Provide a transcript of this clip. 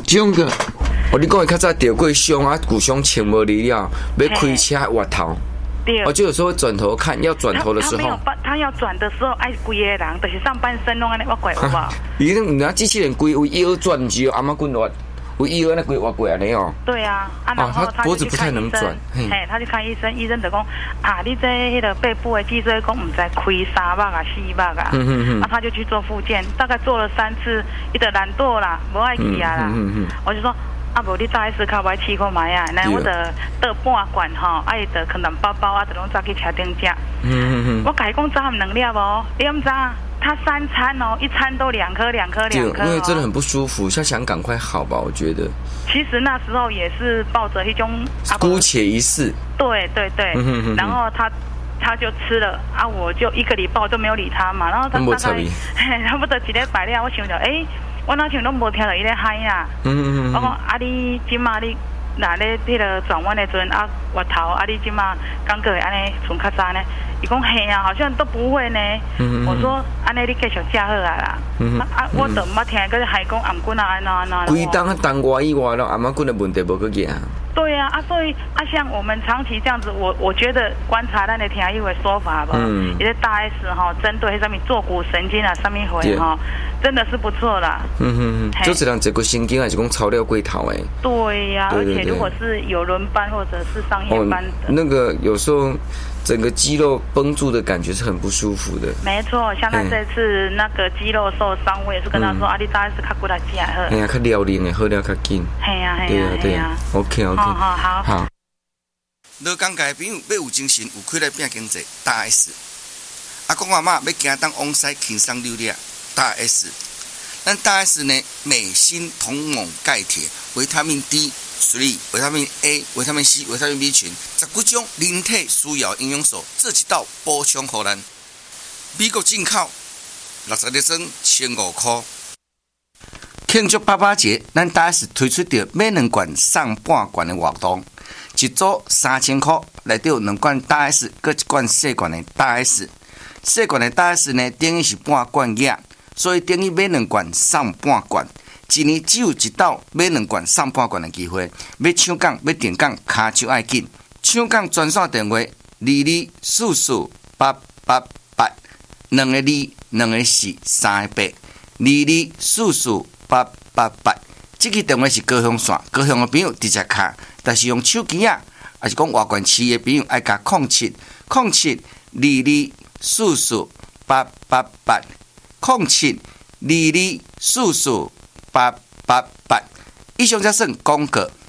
这种个，你讲的较早钓过箱啊，古箱牵无离了，要开车滑头。就有时候转头看，要转头的时候， 他要转的时候，哎，规个人就是上半身弄安尼，我怪有无？ 伊那机器人规有腰转只阿妈滚落，有腰那规滑过安尼哦。 对啊，然后他脖子不太能转， 他去看医生，医生就讲你这迄个背部的脊椎讲唔知开3百啊4百啊，他就去做复健，大概做了3次，伊就懒惰啦，无爱去啊啦，我就说。无你早一时较歹试看卖啊，那我得倒半罐吼，伊得可能包包就拢早去车顶食。我甲伊讲早含2粒无，你毋知他3餐哦，1餐都2颗。 因为真的很不舒服，他想赶快好吧？我觉得。 其实那时候也是抱着一种姑且一试。 对，然后他就吃了我就1个礼拜都没有理他嘛，然后他大概差不多1礼拜了，我想着我哪像拢无听到伊咧喊啦。我讲你即马你若咧迄个转弯的阵滑头你即马感觉会安尼像较早呢？伊讲嘿啊，好像都不会呢。我说安尼你继续食好啊啦。我都毋捌听个海讲颔棍安怎。 规当外以外了，颔棍的问题无去行。 对啊，所以像我们长期这样子，我觉得观察咱的听医的说法吧，也是大 S 针对上面坐骨神经上面回真的是不错啦。 就是人这个神经还是讲超了过头诶。 对呀，而且如果是有轮班或者是上夜班的， 那个有时候整个肌肉绷住的感觉是很不舒服的。 没错，像他这次那个肌肉受伤，我也是跟他说，你大 S 较过来吃好。 哎呀，较撩人诶，好了较紧。对呀 ，OK。好。老港界朋友要有精神，有气力拼经济，大 S。阿公阿嬷要行当往西轻松溜达，大 S。但大 S 呢，镁、锌、铜、锰、钙、铁、维他命 D、3、维他命 A、维他命 C、维他命 B 群，19种人体需要营养素，做一道补充给咱。美国进口60粒装，1500块。庆祝爸爸节，咱大 S 推出着买2罐送半罐的活动，一组3000块，内底有2罐大 S， 搁1罐细罐的大 S。细罐的大 S 呢，等于是半罐液，所以等于买2罐送半罐。一年只有一道买2罐送半罐的机会，要抢讲要订讲，卡就爱紧。抢讲专线电话22448882个2 2个4 3个8 22448882。这个电话是高雄线，高雄的朋友直接卡，但是用手机还是讲外县市的朋友爱加07224488820722448888。以上才算广告。